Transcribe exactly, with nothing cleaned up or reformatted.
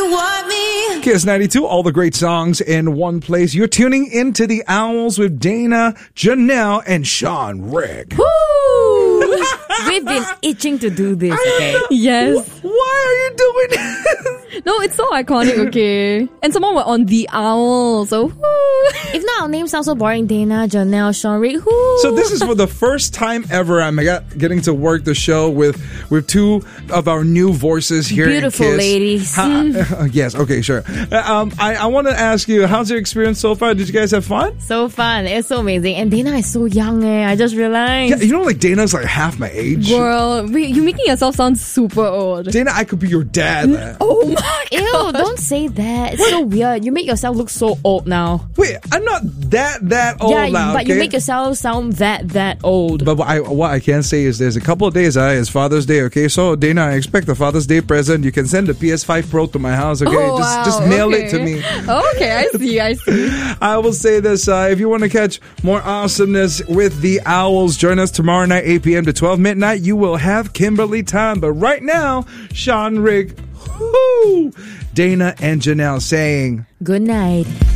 you want me. Kiss ninety-two, all the great songs in one place. You're tuning into the Owls with Dana, Janelle, and Sean Rick. Woo! We've been itching to do this, okay? Yes. Why are you doing this? No, it's so iconic, okay? And someone were on The Owl, so whoo. If not, our names sound so boring. Dana, Janelle, Sean Rick, whoo. So this is for the first time ever I'm getting to work the show with with two of our new voices here. Beautiful in Kiss. ladies. How, uh, yes, okay, sure. Uh, um, I, I want to ask you, how's your experience so far? Did you guys have fun? So fun. It's so amazing. And Dana is so young, eh? I just realized. Yeah, you know, like Dana's like half my age. Girl, wait, you're making yourself sound super old. Dana, I could be your dad. Man. Oh my Ew, god. don't say that. It's so weird. You make yourself look so old now. Wait, I'm not that that old yeah, now. but okay? you make yourself sound that that old. But what I, what I can say is there's a couple of days, uh, it's Father's Day, okay? So, Dana, I expect a Father's Day present. You can send the P S five Pro to my house, okay? Oh, just wow, just mail okay. it to me. Okay, I see, I see. I will say this, uh, if you want to catch more awesomeness with the Owls, join us tomorrow night, eight p.m. to twelve midnight. You will have Kimberly time. But right now, Sean Rick, whoo, Dana and Janelle saying, Good night.